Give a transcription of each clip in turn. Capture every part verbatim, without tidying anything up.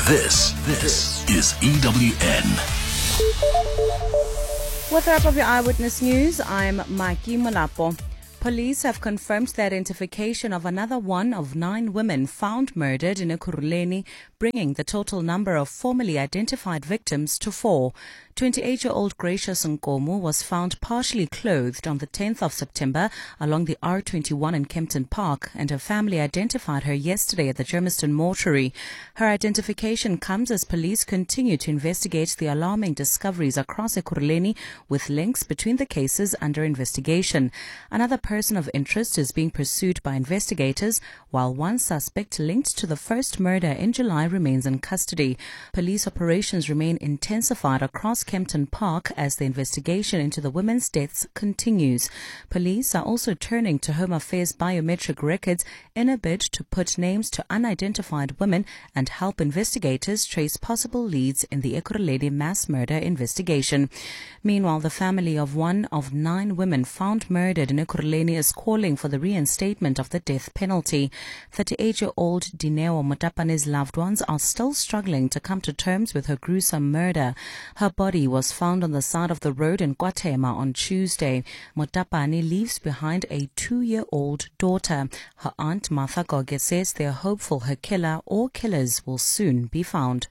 This, this is E W N. With the wrap of your Eyewitness News, I'm Maki Molapo. Police have confirmed the identification of another one of nine women found murdered in Ekurhuleni, bringing the total number of formally identified victims to four. twenty-eight-year-old Gracious Nkomo was found partially clothed on the tenth of September along the R twenty-one in Kempton Park, and her family identified her yesterday at the Germiston mortuary. Her identification comes as police continue to investigate the alarming discoveries across Ekurhuleni with links between the cases under investigation. Another person of interest is being pursued by investigators, while one suspect linked to the first murder in July remains in custody. Police operations remain intensified across Kempton Park as the investigation into the women's deaths continues. Police are also turning to Home Affairs biometric records in a bid to put names to unidentified women and help investigators trace possible leads in the Ekurhuleni mass murder investigation. Meanwhile, the family of one of nine women found murdered in Ekurhuleni is calling for the reinstatement of the death penalty. thirty-eight-year-old Dineo Motapane's loved ones are still struggling to come to terms with her gruesome murder. Her body was found on the side of the road in KwaThema on Tuesday. Motapane leaves behind a two-year-old daughter. Her aunt Martha Goge says they are hopeful her killer or killers will soon be found.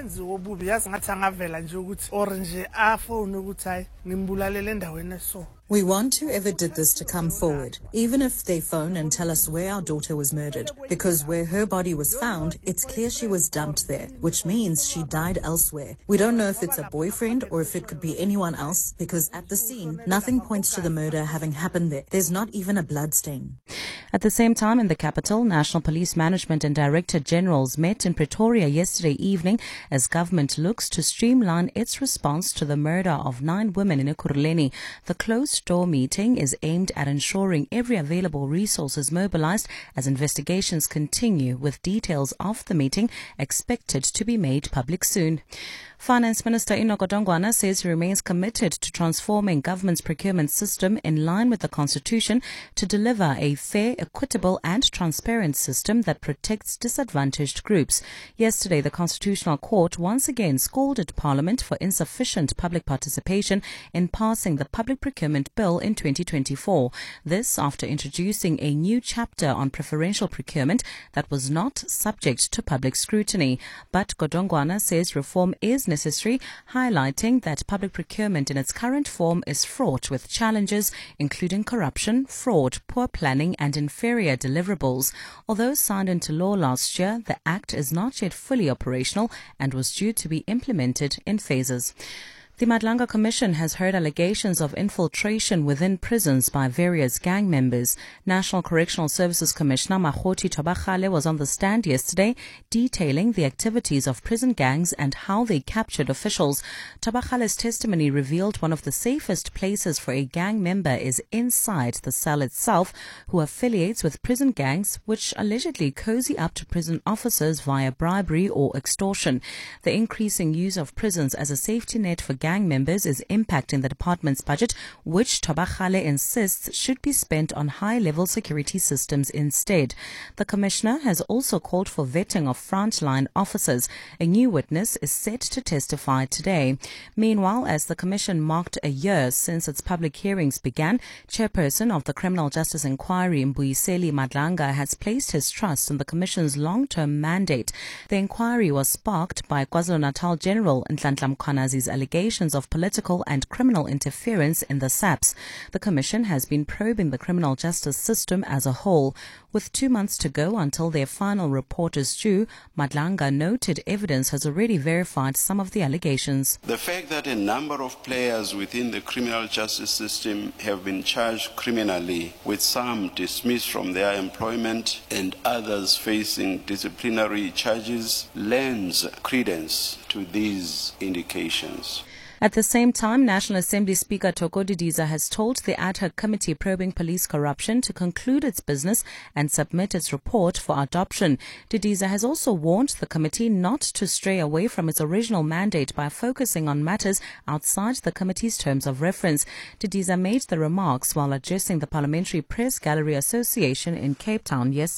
We want whoever did this to come forward, even if they phone and tell us where our daughter was murdered, because where her body was found, it's clear she was dumped there, which means she died elsewhere. We don't know if it's a boyfriend or if it could be anyone else, because at the scene, nothing points to the murder having happened there. There's not even a blood stain. At the same time, in the capital, National Police Management and Director Generals met in Pretoria yesterday evening as government looks to streamline its response to the murder of nine women in Ekurhuleni. The closed-door meeting is aimed at ensuring every available resource is mobilized as investigations continue, with details of the meeting expected to be made public soon. Finance Minister Enoch Godongwana says he remains committed to transforming government's procurement system in line with the Constitution to deliver a fair, equitable and transparent system that protects disadvantaged groups. Yesterday, the Constitutional Court once again scolded Parliament for insufficient public participation in passing the Public Procurement Bill in twenty twenty-four. This after introducing a new chapter on preferential procurement that was not subject to public scrutiny. But Godongwana says reform is necessary, highlighting that public procurement in its current form is fraught with challenges, including corruption, fraud, poor planning and inferior deliverables. Although signed into law last year, the Act is not yet fully operational and was due to be implemented in phases. The Madlanga Commission has heard allegations of infiltration within prisons by various gang members. National Correctional Services Commissioner Makgothi Thobakgale was on the stand yesterday detailing the activities of prison gangs and how they captured officials. Thobakgale's testimony revealed one of the safest places for a gang member is inside the cell itself, who affiliates with prison gangs which allegedly cozy up to prison officers via bribery or extortion. The increasing use of prisons as a safety net for gang members is impacting the department's budget, which Thobakgale insists should be spent on high-level security systems instead. The commissioner has also called for vetting of frontline officers. A new witness is set to testify today. Meanwhile, as the commission marked a year since its public hearings began, chairperson of the Criminal Justice Inquiry, Mbuyiseli Madlanga, has placed his trust in the commission's long-term mandate. The inquiry was sparked by KwaZulu-Natal General Nhlanhla Mkhwanazi's allegations of political and criminal interference in the S A P S. The Commission has been probing the criminal justice system as a whole. With two months to go until their final report is due, Madlanga noted evidence has already verified some of the allegations. The fact that a number of players within the criminal justice system have been charged criminally, with some dismissed from their employment and others facing disciplinary charges, lends credence to these indications. At the same time, National Assembly Speaker Thoko Didiza has told the ad hoc committee probing police corruption to conclude its business and submit its report for adoption. Didiza has also warned the committee not to stray away from its original mandate by focusing on matters outside the committee's terms of reference. Didiza made the remarks while addressing the Parliamentary Press Gallery Association in Cape Town yesterday.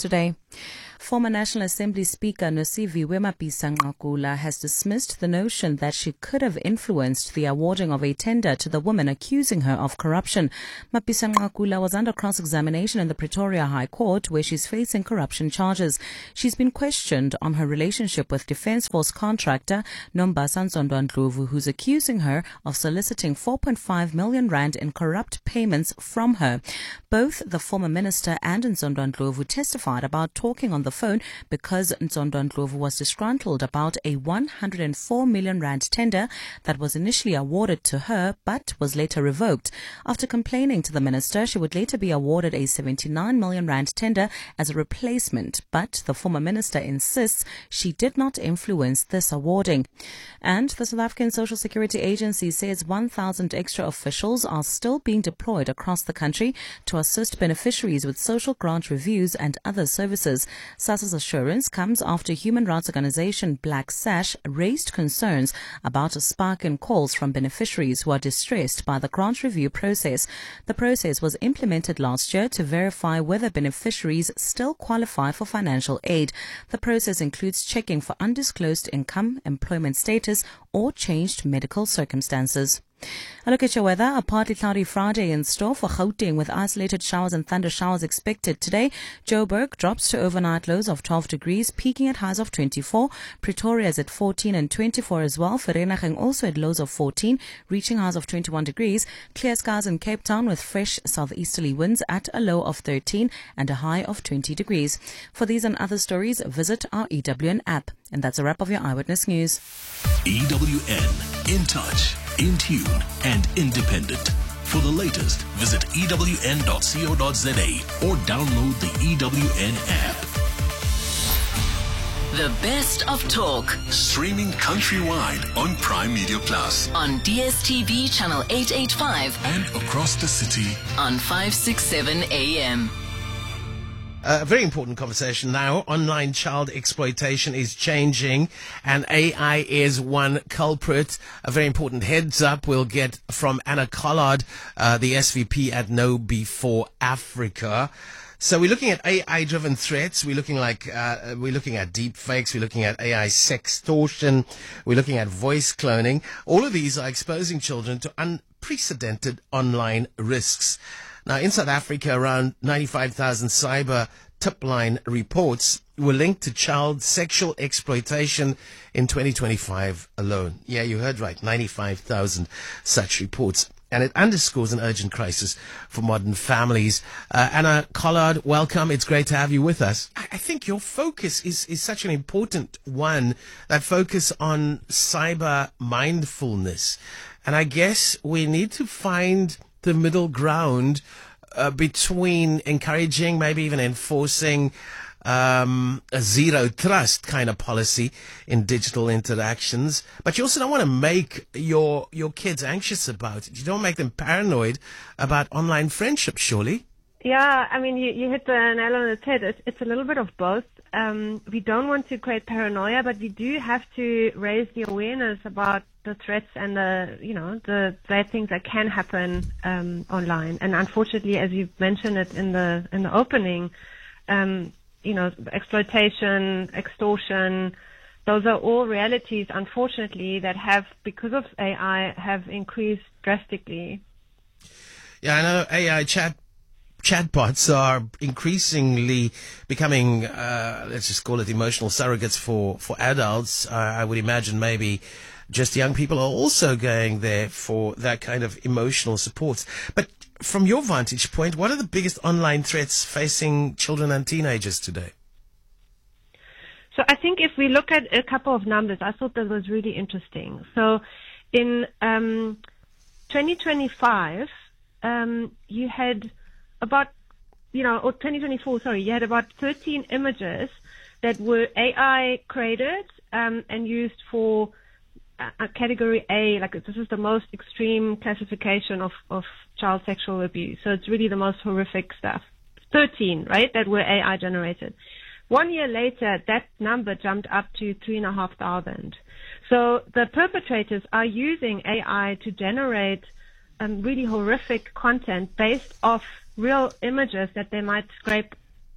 Former National Assembly Speaker Nosiviwe Mapisa-Nqakula has dismissed the notion that she could have influenced the awarding of a tender to the woman accusing her of corruption. Mapisa-Nqakula was under cross-examination in the Pretoria High Court, where she's facing corruption charges. She's been questioned on her relationship with Defence Force contractor Nombasa Nzondwa-Ndlovu, who's accusing her of soliciting four point five million rand in corrupt payments from her. Both the former minister and Nzondwa-Ndlovu testified about talking on the phone because Nzondwa-Ndlovu was disgruntled about a one hundred four million rand tender that was initially awarded to her but was later revoked. After complaining to the minister, she would later be awarded a seventy-nine million rand tender as a replacement, but the former minister insists she did not influence this awarding. And the South African Social Security Agency says one thousand extra officials are still being deployed across the country to assist beneficiaries with social grant reviews and other services. SASSA's assurance comes after human rights organization Black Sash raised concerns about a spike in calls from beneficiaries who are distressed by the grant review process. The process was implemented last year to verify whether beneficiaries still qualify for financial aid. The process includes checking for undisclosed income, employment status, or changed medical circumstances. A look at your weather. A partly cloudy Friday in store for Gauteng with isolated showers and thunder showers expected today. Joburg drops to overnight lows of twelve degrees, peaking at highs of twenty-four. Pretoria is at fourteen and twenty-four as well. Vereeniging also at lows of fourteen, reaching highs of twenty-one degrees. Clear skies in Cape Town with fresh southeasterly winds at a low of thirteen and a high of twenty degrees. For these and other stories, visit our E W N app. And that's a wrap of your Eyewitness News. E W N, in touch, in tune, and independent. For the latest, visit E W N dot co dot za or download the E W N app. The best of talk. Streaming countrywide on Prime Media Plus. On D S T V channel eight eighty-five. And across the city on five sixty-seven A M. A very important conversation now. Online child exploitation is changing, and A I is one culprit. A very important heads up we'll get from Anna Collard, uh, the S V P at Know Before Africa. So we're looking at A I-driven threats. We're looking like uh, we're looking at deep fakes. We're looking at A I sextortion. We're looking at voice cloning. All of these are exposing children to unprecedented online risks. Now, in South Africa, around ninety-five thousand cyber tip line reports were linked to child sexual exploitation in twenty twenty-five alone. Yeah, you heard right, ninety-five thousand such reports. And it underscores an urgent crisis for modern families. Uh, Anna Collard, welcome. It's great to have you with us. I, I think your focus is, is such an important one, that focus on cyber mindfulness. And I guess we need to find the middle ground uh, between encouraging, maybe even enforcing um, a zero trust kind of policy in digital interactions. But you also don't want to make your your kids anxious about it. You don't make them paranoid about online friendship, surely? Yeah, I mean, you, you hit the nail on the head. It's, it's a little bit of both. Um, we don't want to create paranoia, but we do have to raise the awareness about the threats and the, you know, the bad things that can happen um, online. And unfortunately, as you mentioned it in the in the opening, um, you know, exploitation, extortion, those are all realities, unfortunately, that have, because of A I, have increased drastically. Yeah, I know A I chat chatbots are increasingly becoming, uh, let's just call it emotional surrogates for, for adults. Uh, I would imagine maybe just young people are also going there for that kind of emotional support. But from your vantage point, what are the biggest online threats facing children and teenagers today? So I think if we look at a couple of numbers, I thought that was really interesting. So in um, twenty twenty-five, um, you had about, you know, or twenty twenty-four, sorry, you had about thirteen images that were A I created um, and used for a category A, like this is the most extreme classification of, of child sexual abuse. So it's really the most horrific stuff. thirteen, right, that were A I generated. One year later, that number jumped up to three and a half thousand. So the perpetrators are using A I to generate um, really horrific content based off real images that they might scrape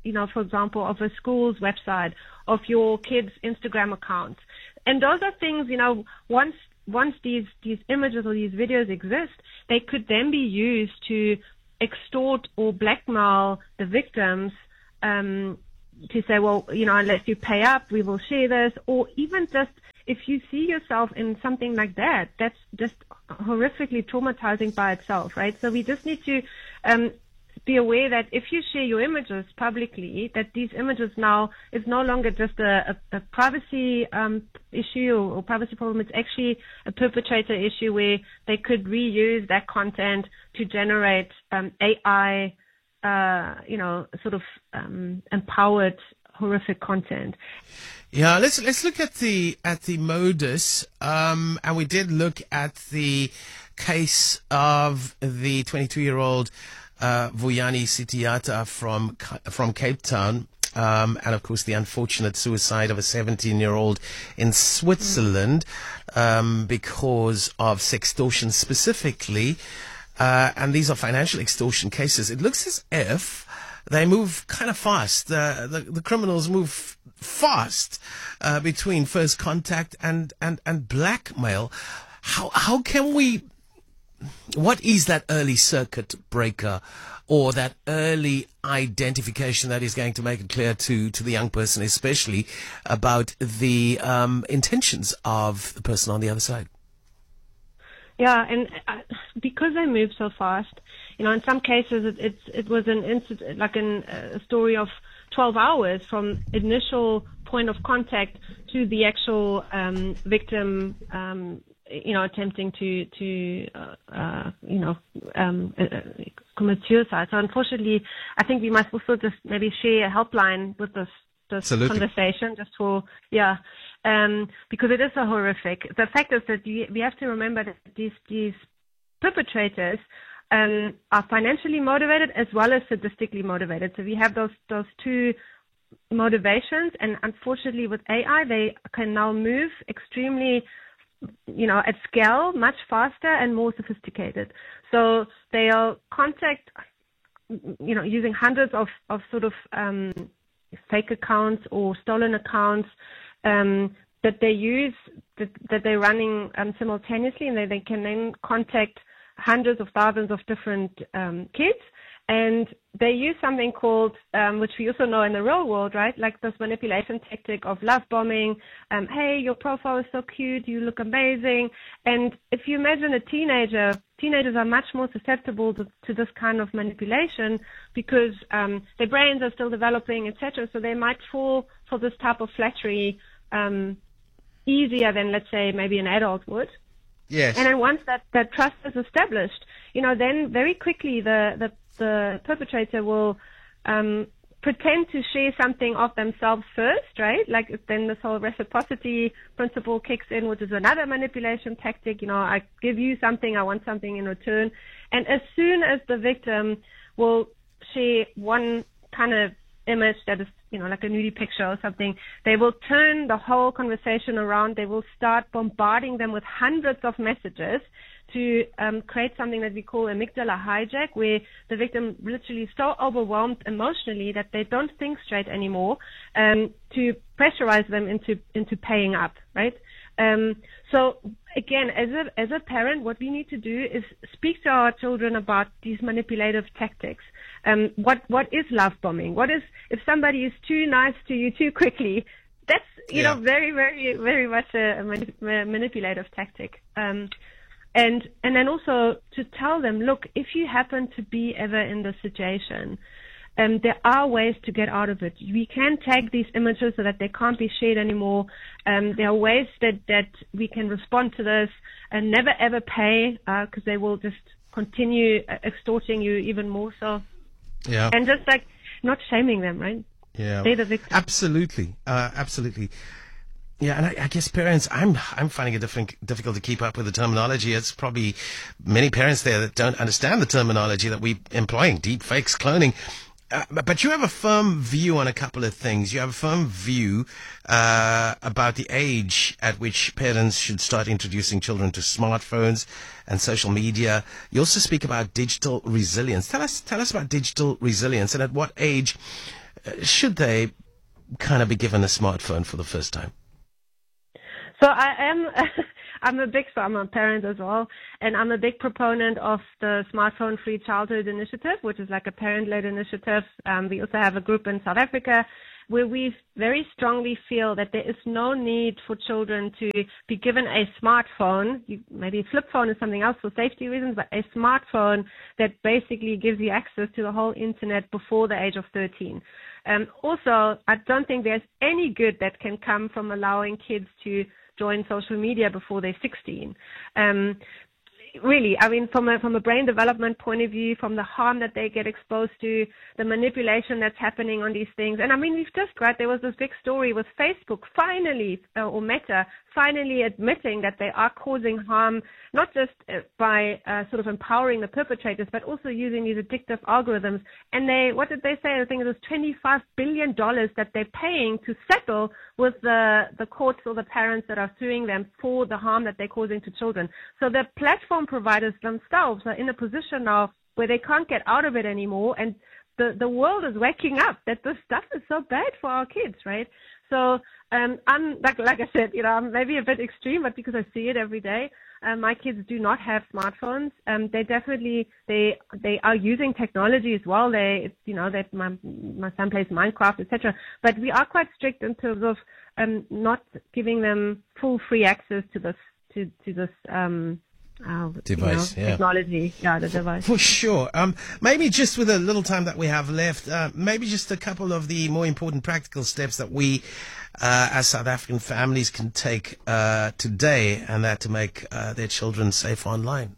you know, for example, of a school's website, of your kid's Instagram account. And those are things, you know, once once these, these images or these videos exist, they could then be used to extort or blackmail the victims, um, to say, well, you know, unless you pay up, we will share this. Or even just if you see yourself in something like that, that's just horrifically traumatizing by itself, right? So we just need to um, be aware that if you share your images publicly, that these images now is no longer just a, a, a privacy um, issue or, or privacy problem. It's actually a perpetrator issue where they could reuse that content to generate um, A I, uh, you know, sort of um, empowered horrific content. Yeah, let's let's look at the at the modus, um, and we did look at the case of the twenty-two-year-old uh, Vuyani Sitiata from from Cape Town, um, and of course the unfortunate suicide of a seventeen-year-old in Switzerland um, because of sextortion specifically, uh, and these are financial extortion cases. It looks as if they move kind of fast. Uh, the, the criminals move fast uh, between first contact and, and, and blackmail. How how can we? What is that early circuit breaker, or that early identification that is going to make it clear to, to the young person, especially about the um, intentions of the person on the other side? Yeah, and uh, because they move so fast, you know, in some cases it, it's it was an incident, like an, a story of twelve hours from initial point of contact to the actual um, victim, um, you know, attempting to to uh, uh, you know um, uh, commit suicide. So unfortunately, I think we must also just maybe share a helpline with this this Absolutely. conversation, just for yeah. Um, because it is so horrific. The fact is that you, we have to remember that these these perpetrators um, are financially motivated as well as sadistically motivated. So we have those those two motivations, and unfortunately with A I they can now move extremely, you know, at scale, much faster and more sophisticated. So they'll contact, you know, using hundreds of, of sort of um, fake accounts or stolen accounts um, that they use, that, that they're running um, simultaneously, and they, they can then contact hundreds of thousands of different um, kids. And they use something called, um, which we also know in the real world, right? Like this manipulation tactic of love bombing. Um, hey, your profile is so cute. You look amazing. And if you imagine a teenager, teenagers are much more susceptible to, to this kind of manipulation because um, their brains are still developing, et cetera. So they might fall for this type of flattery um, easier than, let's say, maybe an adult would. Yes. And then once that, that trust is established, you know, then very quickly the, the, the perpetrator will um, pretend to share something of themselves first, right? Like then this whole reciprocity principle kicks in, which is another manipulation tactic. You know, I give you something, I want something in return. And as soon as the victim will share one kind of image that is, you know, like a nudie picture or something, they will turn the whole conversation around. They will start bombarding them with hundreds of messages to um, create something that we call amygdala hijack, where the victim literally is so overwhelmed emotionally that they don't think straight anymore, um, to pressurize them into into paying up, right? Um, so again, as a as a parent, what we need to do is speak to our children about these manipulative tactics. Um, what what is love bombing? What is if somebody is too nice to you too quickly? That's you Yeah. know very very very much a, a manip- manipulative tactic. Um, And and then also to tell them, look, if you happen to be ever in this situation, um, there are ways to get out of it. We can tag these images so that they can't be shared anymore. Um, there are ways that, that we can respond to this and never ever pay because uh, they will just continue extorting you even more so. Yeah. And just like not shaming them, right? Yeah. They're the victim. Absolutely. Uh, absolutely. Yeah, and I, I guess parents, I'm I'm finding it different, difficult to keep up with the terminology. It's probably many parents there that don't understand the terminology that we're employing, deep fakes, cloning. Uh, but, but you have a firm view on a couple of things. You have a firm view uh, about the age at which parents should start introducing children to smartphones and social media. You also speak about digital resilience. Tell us, tell us about digital resilience, and at what age uh, should they kind of be given a smartphone for the first time? So I am, I'm a big, so I'm a parent as well, and I'm a big proponent of the Smartphone Free Childhood Initiative, which is like a parent-led initiative. Um, we also have a group in South Africa where we very strongly feel that there is no need for children to be given a smartphone. You, maybe a flip phone is something else for safety reasons, but a smartphone that basically gives you access to the whole internet before the age of thirteen. Um, also, I don't think there's any good that can come from allowing kids to join social media before they're sixteen. Um, really, I mean, from a, from a brain development point of view, from the harm that they get exposed to, the manipulation that's happening on these things. And I mean, we've just read, there was this big story with Facebook finally, uh, or Meta, finally admitting that they are causing harm, not just uh, by uh, sort of empowering the perpetrators, but also using these addictive algorithms. And they, what did they say? I think it was twenty-five billion dollars that they're paying to settle with the, the courts or the parents that are suing them for the harm that they're causing to children. So the platform providers themselves are in a position now where they can't get out of it anymore, and the, the world is waking up that this stuff is so bad for our kids, right? So um, I'm like like I said, you know, I'm maybe a bit extreme, but because I see it every day, um, my kids do not have smartphones. Um, they definitely they they are using technology as well. They it's, you know that my my son plays Minecraft, et cetera. But we are quite strict in terms of um, not giving them full free access to this to to this. Um, Uh, device, you know, yeah. Technology, yeah, the device. For sure. Um, maybe just with a little time that we have left, uh, maybe just a couple of the more important practical steps that we, uh, as South African families, can take uh, today, and that to make uh, their children safe online.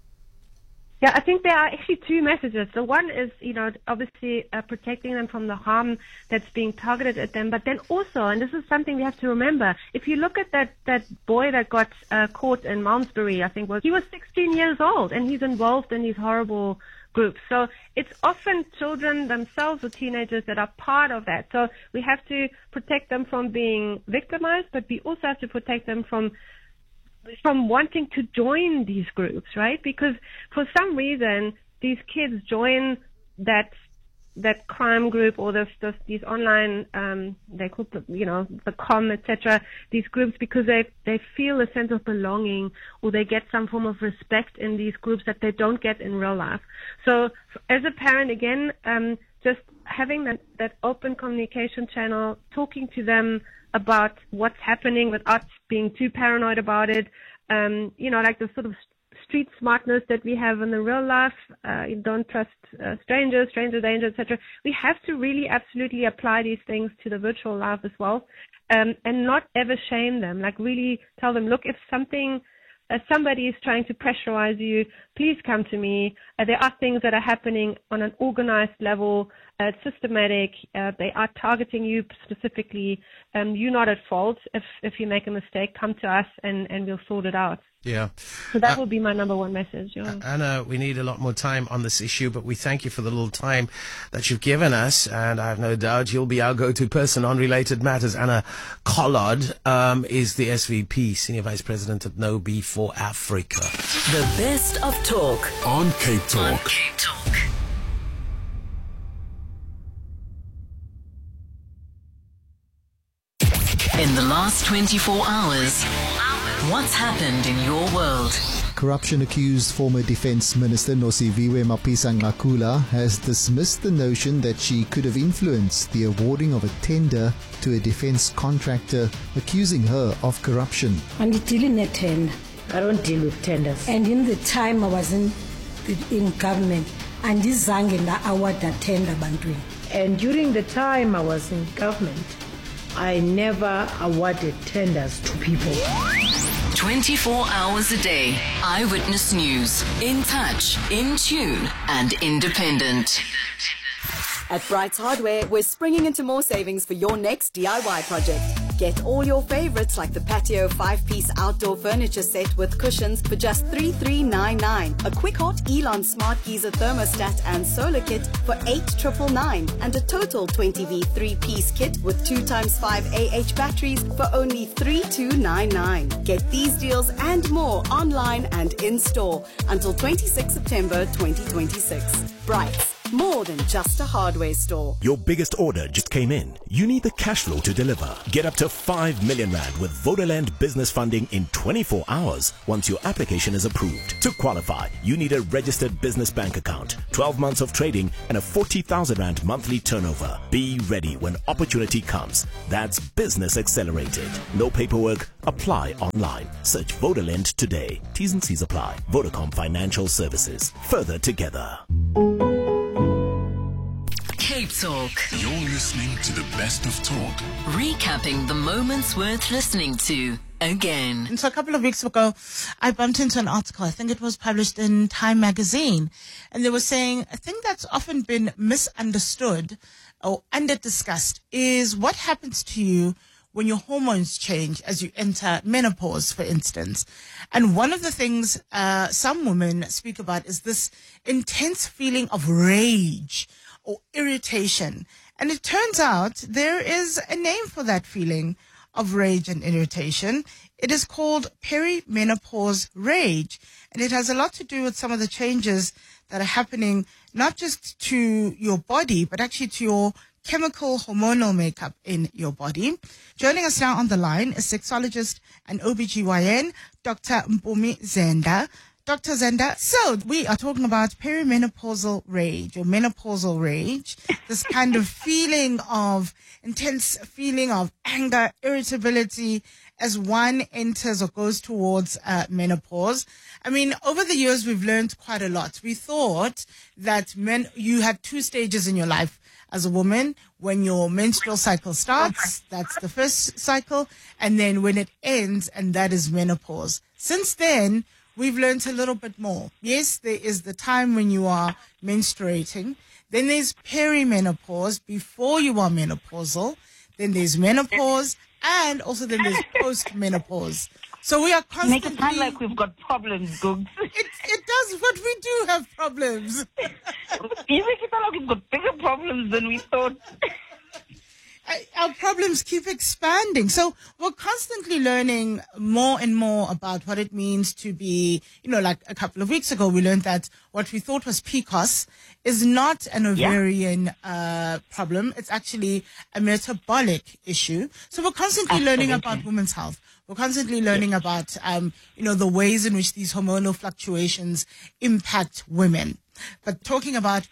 Yeah, I think there are actually two messages. So one is, you know, obviously uh, protecting them from the harm that's being targeted at them. But then also, and this is something we have to remember, if you look at that, that boy that got uh, caught in Malmesbury, I think was, he was sixteen years old, and he's involved in these horrible groups. So it's often children themselves or teenagers that are part of that. So we have to protect them from being victimized, but we also have to protect them from from wanting to join these groups, right? Because for some reason, these kids join that that crime group or this, this, these online, um, they call it, you know, the com, et cetera, these groups because they, they feel a sense of belonging, or they get some form of respect in these groups that they don't get in real life. So as a parent, again, um, just having that, that open communication channel, talking to them about what's happening without being too paranoid about it. Um, you know, like the sort of street smartness that we have in the real life. Uh, you don't trust uh, strangers, stranger danger, et cetera. We have to really absolutely apply these things to the virtual life as well, um, and not ever shame them. Like really tell them, look, if something, uh, somebody is trying to pressurize you, please come to me. Uh, there are things that are happening on an organized level. Uh, it's systematic. Uh, they are targeting you specifically. Um, you're not at fault. If if you make a mistake, come to us and, and we'll sort it out. Yeah. So that uh, will be my number one message. Yeah. Anna, we need a lot more time on this issue, but we thank you for the little time that you've given us, and I have no doubt you'll be our go-to person on related matters. Anna Collard um, is the S V P, Senior Vice President at No B for Africa. The best of talk On Cape Talk. on Cape Talk. In the last twenty-four hours, what's happened in your world? Corruption-accused former Defence Minister Nosiviwe Mapisa-Nqakula has dismissed the notion that she could have influenced the awarding of a tender to a defence contractor, accusing her of corruption. And it dealing a tender. I don't deal with tenders. And in the time I was in in government, and this zange na award that tender bantwini. And during the time I was in government, I never awarded tenders to people. twenty-four hours a day. Eyewitness News. In touch, in tune, and independent. At Brights Hardware, we're springing into more savings for your next D I Y project. Get all your favorites like the patio five-piece outdoor furniture set with cushions for just three thousand three hundred ninety-nine dollars, a Quick Hot Elon Smart Geyser thermostat and solar kit for eight thousand nine hundred ninety-nine dollars, and a total twenty V three-piece kit with two times five A H batteries for only three thousand two hundred ninety-nine dollars. Get these deals and more online and in store until the twenty-sixth of September twenty twenty-six. Brights. more than just a hardware store. Your biggest order just came in. You need the cash flow to deliver. Get up to five million rand with Vodaland business funding in twenty-four hours once your application is approved. To qualify, you need a registered business bank account, twelve months of trading, and a forty thousand rand monthly turnover. Be ready when opportunity comes. That's Business Accelerated. No paperwork. Apply online. Search Vodaland today. T's and C's apply. Vodacom Financial Services. Further together. Cape Talk. You're listening to the best of talk. Recapping the moments worth listening to again. And so a couple of weeks ago, I bumped into an article. I think it was published in Time magazine. And they were saying a thing that's often been misunderstood or under-discussed is what happens to you when your hormones change as you enter menopause, for instance. And one of the things uh, some women speak about is this intense feeling of rage or irritation. And it turns out there is a name for that feeling of rage and irritation. It is called perimenopause rage. And it has a lot to do with some of the changes that are happening, not just to your body, but actually to your chemical hormonal makeup in your body. Joining us now on the line is sexologist and O B G Y N, Doctor Mpumi Zenda. Doctor Zenda, so we are talking about perimenopausal rage or menopausal rage, this kind of feeling of intense feeling of anger, irritability as one enters or goes towards uh, menopause. I mean, over the years, we've learned quite a lot. We thought that men, you had two stages in your life as a woman. When your menstrual cycle starts, that's the first cycle, and then when it ends, and that is menopause. Since then, we've learned a little bit more. Yes, there is the time when you are menstruating. Then there's perimenopause, before you are menopausal. Then there's menopause, and also then there's postmenopause. So we are constantly... Make it sound like we've got problems, Googs. It, it does, but we do have problems. You make it sound like we've got bigger problems than we thought. Our problems keep expanding. So we're constantly learning more and more about what it means to be, you know, like a couple of weeks ago, we learned that what we thought was P C O S is not an ovarian yeah. uh, problem. It's actually a metabolic issue. So we're constantly Absolutely. learning about women's health. We're constantly learning yes. about, um, you know, the ways in which these hormonal fluctuations impact women. But talking about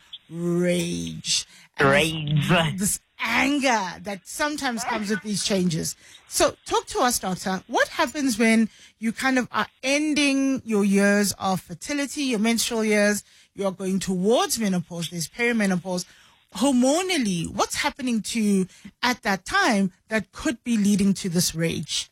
rage. Rage. This, this anger that sometimes comes with these changes. So talk to us, doctor. What happens when you kind of are ending your years of fertility, your menstrual years, you're going towards menopause, there's perimenopause. Hormonally, what's happening to you at that time that could be leading to this rage?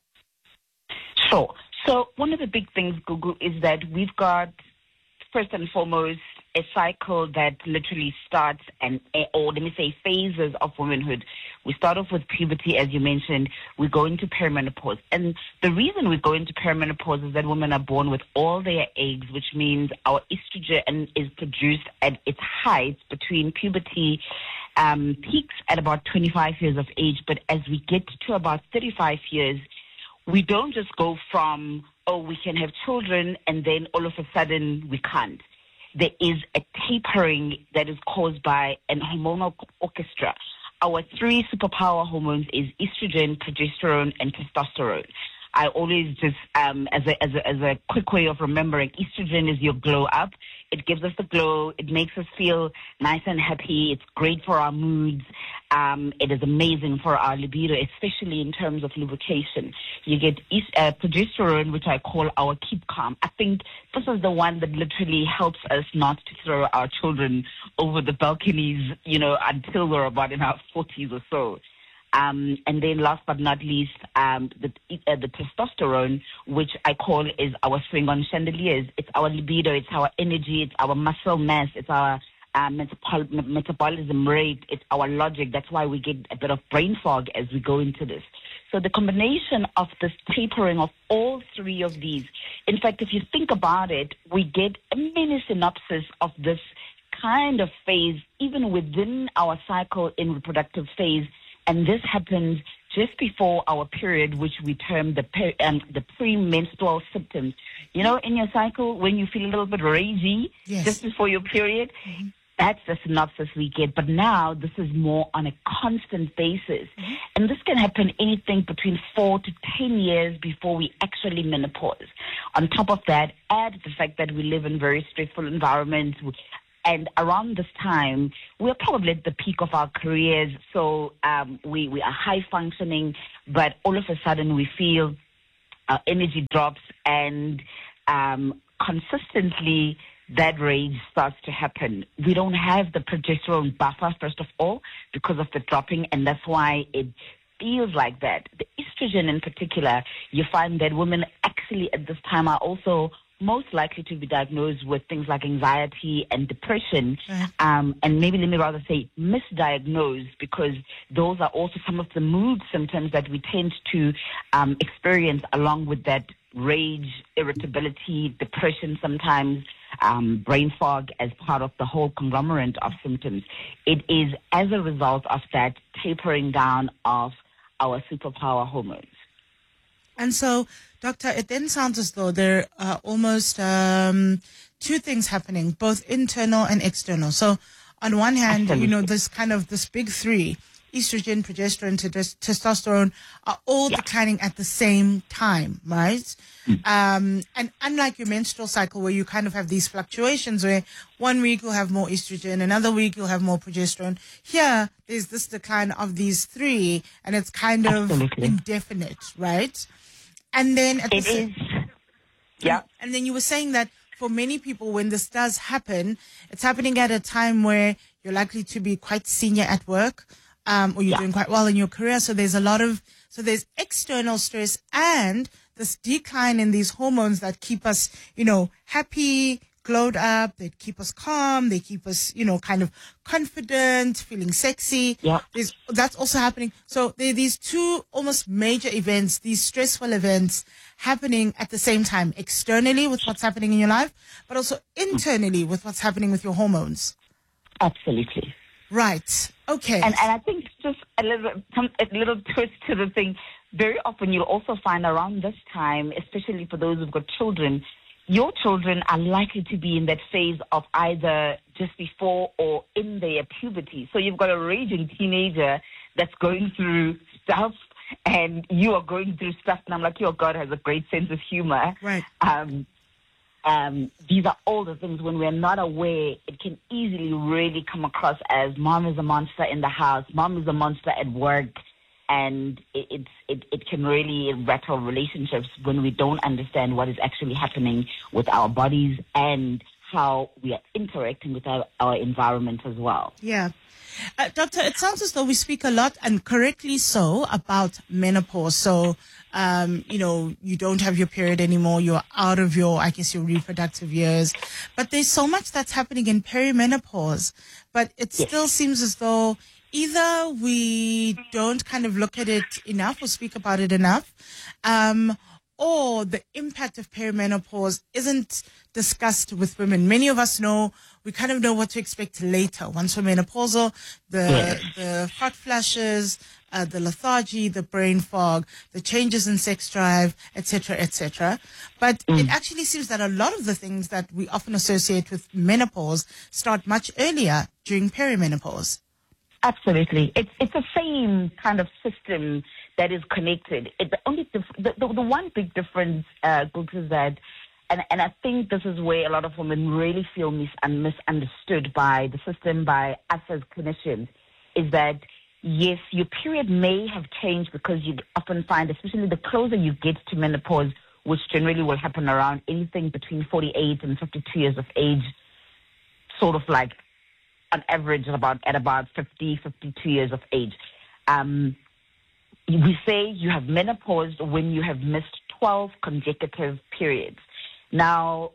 Sure. So one of the big things, Gugu, is that we've got, first and foremost, a cycle that literally starts, and or let me say phases of womanhood. We start off with puberty, as you mentioned. We go into perimenopause. And the reason we go into perimenopause is that women are born with all their eggs, which means our estrogen is produced at its height between puberty um, peaks at about twenty-five years of age. But as we get to about thirty-five years, we don't just go from, oh, we can have children, and then all of a sudden we can't. There is a tapering that is caused by an hormonal orchestra. Our three superpower hormones is estrogen, progesterone, and testosterone. I always just, um, as a, as a, as a quick way of remembering, estrogen is your glow up. It gives us the glow. It makes us feel nice and happy. It's great for our moods. Um, it is amazing for our libido, especially in terms of lubrication. You get uh, progesterone, which I call our keep calm. I think this is the one that literally helps us not to throw our children over the balconies, you know, until we're about in our forties or so. Um, and then last but not least, um, the, uh, the testosterone, which I call is our swing on chandeliers. It's our libido, it's our energy, it's our muscle mass, it's our uh, metabol- metabolism rate, it's our logic. That's why we get a bit of brain fog as we go into this. So the combination of this tapering of all three of these, in fact, if you think about it, we get a mini synopsis of this kind of phase, even within our cycle in reproductive phase. And this happens just before our period, which we term the peri- um, the premenstrual symptoms. You know, in your cycle, when you feel a little bit ragey, yes. just before your period, mm-hmm. That's the synopsis we get. But now this is more on a constant basis. Mm-hmm. And this can happen anything between four to ten years before we actually menopause. On top of that, add the fact that we live in very stressful environments. And around this time, we're probably at the peak of our careers. So um, we, we are high functioning, but all of a sudden we feel our energy drops, and um, consistently that rage starts to happen. We don't have the progesterone buffer, first of all, because of the dropping, and that's why it feels like that. The estrogen in particular, you find that women actually at this time are also most likely to be diagnosed with things like anxiety and depression, right. um, and maybe let me rather say misdiagnosed, because those are also some of the mood symptoms that we tend to um, experience along with that rage, irritability, depression sometimes, um, brain fog as part of the whole conglomerate of symptoms. It is as a result of that tapering down of our superpower hormones. And so, Doctor, it then sounds as though there are almost um, two things happening, both internal and external. So on one hand, Absolutely. you know, this kind of this big three, estrogen, progesterone, testosterone, are all yeah. declining at the same time, right? Mm. Um, and unlike your menstrual cycle, where you kind of have these fluctuations where one week you'll have more estrogen, another week you'll have more progesterone. Here, there's this decline of these three, and it's kind of Absolutely. indefinite, right? And then at the it is. Yeah. And then you were saying that for many people, when this does happen, it's happening at a time where you're likely to be quite senior at work, um, or you're yeah. doing quite well in your career. So there's a lot of, so there's external stress and this decline in these hormones that keep us, you know, happy, glowed up, they keep us calm, they keep us, you know, kind of confident, feeling sexy. Yeah. There's, that's also happening. So there are these two almost major events, these stressful events happening at the same time, externally with what's happening in your life, but also internally with what's happening with your hormones. Absolutely. Right. Okay. And and I think just a little a little twist to the thing. Very often you'll also find around this time, especially for those who've got children, your children are likely to be in that phase of either just before or in their puberty. So you've got a raging teenager that's going through stuff, and you are going through stuff, and I'm like, your God has a great sense of humor. Right. Um, um, these are all the things when we're not aware, it can easily really come across as mom is a monster in the house, mom is a monster at work. And it, it's, it, it can really rattle relationships when we don't understand what is actually happening with our bodies and how we are interacting with our, our environment as well. Yeah. Uh, Doctor, it sounds as though we speak a lot, and correctly so, about menopause. So, um, you know, you don't have your period anymore. You're out of your, I guess, your reproductive years. But there's so much that's happening in perimenopause. But it yes. still seems as though either we don't kind of look at it enough or speak about it enough, um, or the impact of perimenopause isn't discussed with women. Many of us know, we kind of know what to expect later. Once we're menopausal, the, yes. the hot flashes, uh, the lethargy, the brain fog, the changes in sex drive, et cetera, et cetera. But mm. it actually seems that a lot of the things that we often associate with menopause start much earlier during perimenopause. Absolutely. It's it's the same kind of system that is connected. It, the only dif- the, the, the one big difference, uh, is that, and, and I think this is where a lot of women really feel mis- misunderstood by the system, by us as clinicians, is that, yes, your period may have changed because you often find, especially the closer you get to menopause, which generally will happen around anything between forty-eight and fifty-two years of age, sort of like on average about at about fifty, fifty-two years of age. Um, we say you have menopause when you have missed twelve consecutive periods. Now,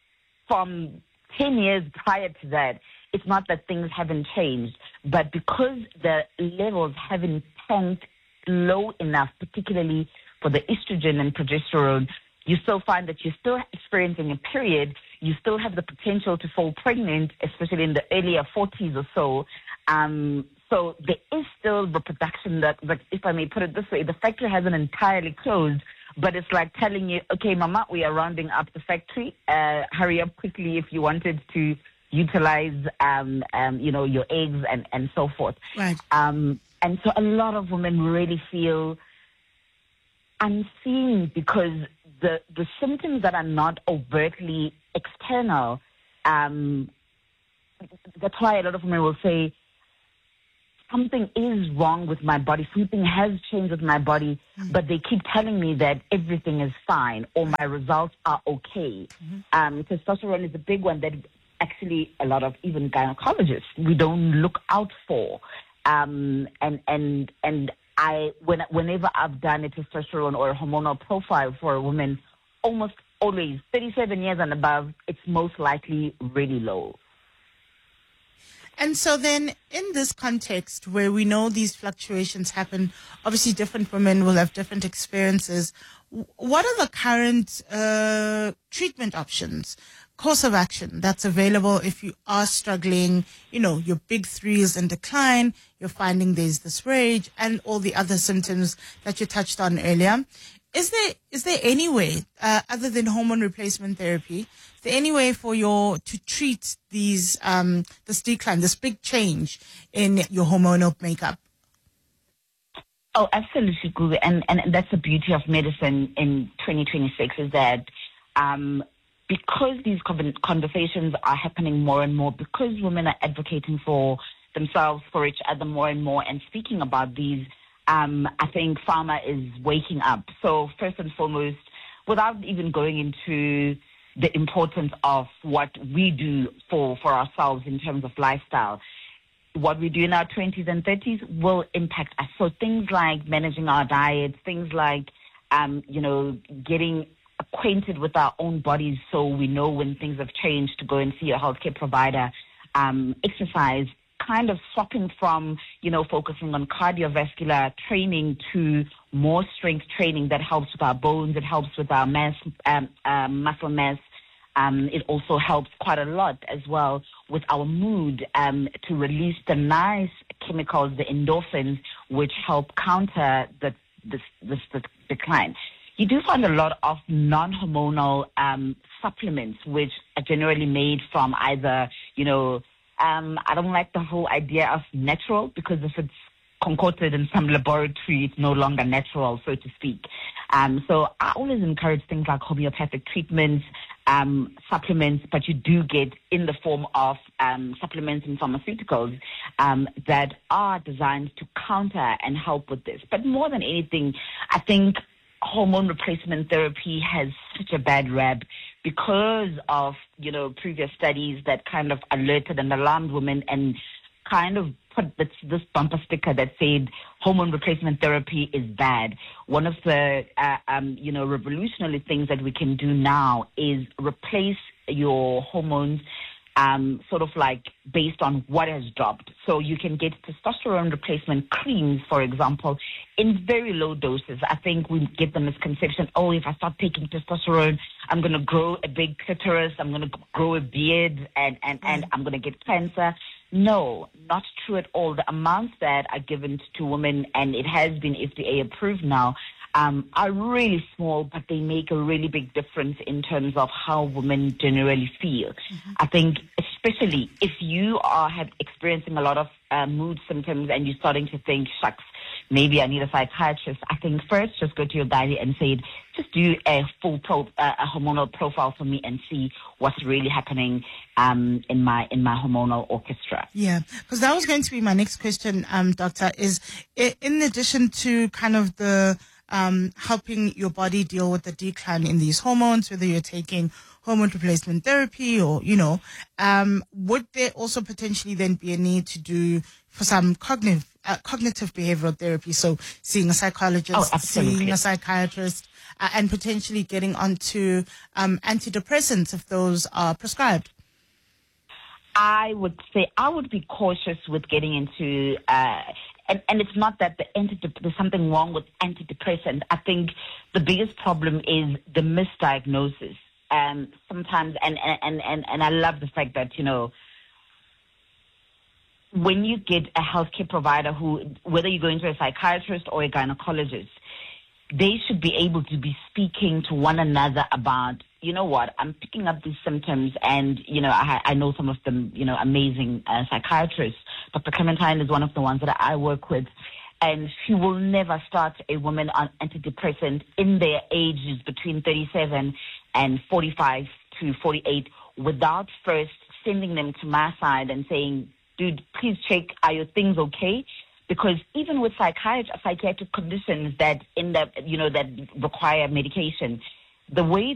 from ten years prior to that, it's not that things haven't changed, but because the levels haven't tanked low enough, particularly for the estrogen and progesterone, you still find that you're still experiencing a period. You still have the potential to fall pregnant, especially in the earlier forties or so. Um, so there is still reproduction that, but if I may put it this way, the factory hasn't entirely closed, but it's like telling you, okay, mama, we are rounding up the factory. Uh, hurry up quickly if you wanted to utilize, um, um, you know, your eggs and, and so forth. Right. Um, and so a lot of women really feel unseen because the, the symptoms that are not overtly external, um, that's why a lot of women will say, something is wrong with my body, something has changed with my body, mm-hmm. but they keep telling me that everything is fine or my results are okay. Mm-hmm. Um, testosterone is a big one that actually a lot of even gynecologists, we don't look out for. Um, and, and, and I, when, whenever I've done a testosterone or a hormonal profile for a woman, almost always thirty-seven years and above, it's most likely really low. And so then in this context where we know these fluctuations happen, obviously different women will have different experiences. What are the current uh, treatment options, course of action that's available if you are struggling, you know, your big three is in decline, you're finding there's this rage and all the other symptoms that you touched on earlier? Is there is there any way, uh, other than hormone replacement therapy, is there any way for your to treat these um, this decline, this big change in your hormonal makeup? Oh, absolutely, Google. And, and that's the beauty of medicine in twenty twenty-six is that um, because these conversations are happening more and more, because women are advocating for themselves, for each other more and more, and speaking about these, Um, I think pharma is waking up. So first and foremost, without even going into the importance of what we do for, for ourselves in terms of lifestyle, what we do in our twenties and thirties will impact us. So things like managing our diets, things like, um, you know, getting acquainted with our own bodies so we know when things have changed to go and see a healthcare provider, um, exercise, kind of swapping from, you know, focusing on cardiovascular training to more strength training that helps with our bones, it helps with our mass, um, uh, muscle mass. Um, it also helps quite a lot as well with our mood um, to release the nice chemicals, the endorphins, which help counter the, this, this, this decline. You do find a lot of non-hormonal um, supplements, which are generally made from either, you know, Um, I don't like the whole idea of natural because if it's concocted in some laboratory, it's no longer natural, so to speak. Um, so I always encourage things like homeopathic treatments, um, supplements, but you do get in the form of um, supplements and pharmaceuticals um, that are designed to counter and help with this. But more than anything, I think hormone replacement therapy has such a bad rap because of, you know, previous studies that kind of alerted and alarmed women and kind of put this, this bumper sticker that said hormone replacement therapy is bad. One of the, uh, um, you know, revolutionary things that we can do now is replace your hormones Um, sort of like based on what has dropped. So you can get testosterone replacement creams, for example, in very low doses. I think we get the misconception, oh, if I start taking testosterone, I'm going to grow a big clitoris, I'm going to grow a beard, and, and, and I'm going to get cancer. No, not true at all. The amounts that are given to women, and it has been F D A approved now, Um, are really small, but they make a really big difference in terms of how women generally feel. Mm-hmm. I think especially if you are have experiencing a lot of uh, mood symptoms and you're starting to think, shucks, maybe I need a psychiatrist. I think first just go to your gynae and say, just do a full pro, uh, a hormonal profile for me and see what's really happening um, in my in my hormonal orchestra. Yeah, because that was going to be my next question, um, Doctor, is in addition to kind of the Um, helping your body deal with the decline in these hormones, whether you're taking hormone replacement therapy or, you know, um, would there also potentially then be a need to do for some cognitive, uh, cognitive behavioral therapy? So seeing a psychologist, oh, seeing a psychiatrist, uh, and potentially getting onto um, antidepressants if those are prescribed? I would say I would be cautious with getting into uh, And, and it's not that the antidep- there's something wrong with antidepressants. I think the biggest problem is the misdiagnosis. Um, sometimes, and, and, and, and I love the fact that, you know, when you get a healthcare provider who, whether you're going to a psychiatrist or a gynecologist, they should be able to be speaking to one another about, you know what, I'm picking up these symptoms, and, you know, I, I know some of them, you know, amazing uh, psychiatrists. Doctor Clementine is one of the ones that I work with, and she will never start a woman on antidepressant in their ages between thirty-seven and forty-five to forty-eight without first sending them to my side and saying, dude, please check, are your things okay? Because even with psychiatric, psychiatric conditions that end up, you know, that require medication, the way